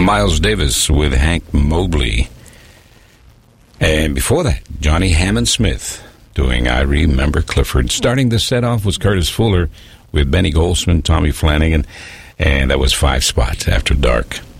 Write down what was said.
Miles Davis with Hank Mobley. And before that, Johnny Hammond Smith doing I Remember Clifford. Starting the set off was Curtis Fuller with Benny Goldsman, Tommy Flanagan, and that was 5 Spots After Dark.